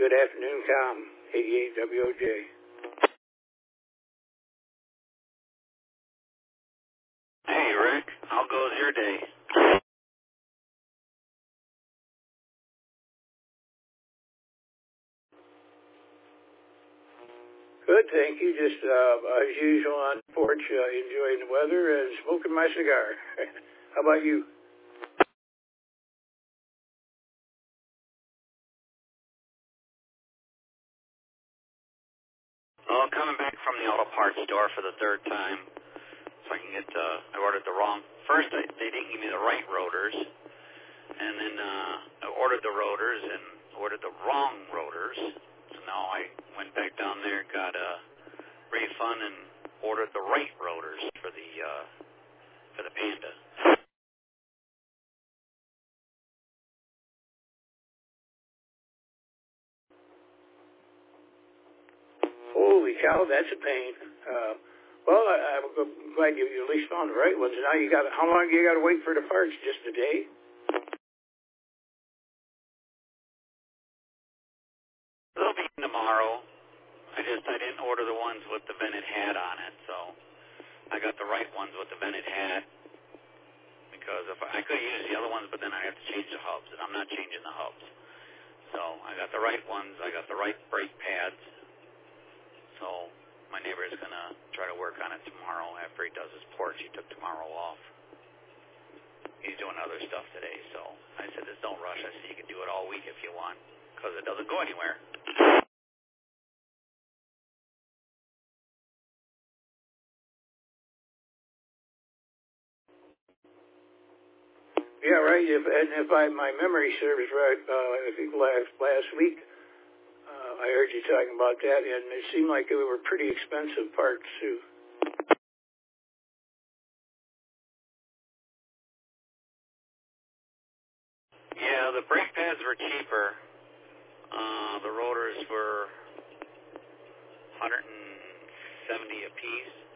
Good afternoon, Com. 88 WOJ. Hey, Rick. How goes your day? Good, thank you. Just as usual on the porch, enjoying the weather and smoking my cigar. How about you? Well, coming back from the auto parts store for the third time, so I can get. I ordered the wrong. First, they didn't give me the right rotors, and then I ordered the rotors and ordered the wrong rotors. So now I went back down there, got a refund, and ordered the right rotors for the Panda. Holy cow, that's a pain. Well, I'm glad you at least found the right ones. Now you got. How long do you got to wait for the parts? Just a day? They'll be in tomorrow. I didn't order the ones with the vented hat on it, so I got the right ones with the vented hat. Because if I could use the other ones, but then I have to change the hubs, and I'm not changing the hubs. So I got the right ones. I got the right brake pads. So my neighbor is gonna try to work on it tomorrow after he does his porch. He took tomorrow off. He's doing other stuff today. So I said, "Just don't rush." I said, "You can do it all week if you want, because it doesn't go anywhere." Yeah, right. If my memory serves right, I think last week I heard you talking about that, and it seemed like they were pretty expensive parts too. Yeah, the brake pads were cheaper. The rotors were $170 a piece.